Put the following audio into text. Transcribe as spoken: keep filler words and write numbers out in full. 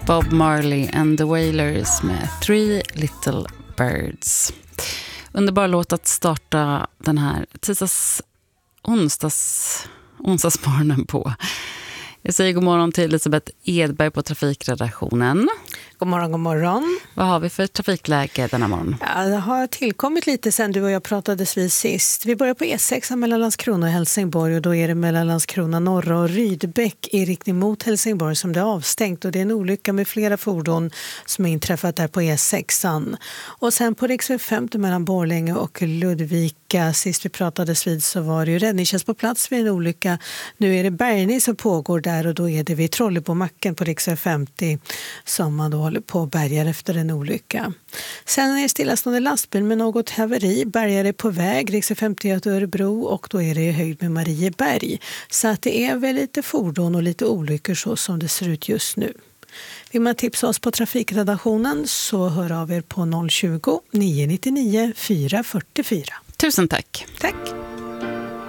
Bob Marley and the Wailers med Three Little Birds. Underbar låt att starta den här tisdags onsdags onsdagsmorgonen på. Jag säger god morgon till Elisabeth Edberg på trafikredaktionen. God morgon, god morgon. Vad har vi för trafikläge denna morgon? Ja, det har tillkommit lite sen du och jag pratades vid sist. Vi börjar på E sex mellan Landskrona och Helsingborg och då är det mellan Landskrona norra och Rydbäck i riktning mot Helsingborg som det är avstängt. Och det är en olycka med flera fordon som är inträffat där på E sex. Och sen på riksväg femtio mellan Borlänge och Ludvika. Sist vi pratades vid så var det ju räddningstjänst på plats vid en olycka. Nu är det bärgning som pågår där och då är det vid Trollebomacken på riksväg femtio som man då håller på och bärgar efter en olycka. Sen är det stillastående lastbil med något haveri. Bärgare på väg, riksväg femtio till Örebro och då är det i höjd med Marieberg. Så att det är väl lite fordon och lite olyckor så som det ser ut just nu. Vill man tipsa oss på trafikredaktionen så hör av er på noll tjugo, nio nio nio, fyra fyra fyra. Tusen tack. Tack.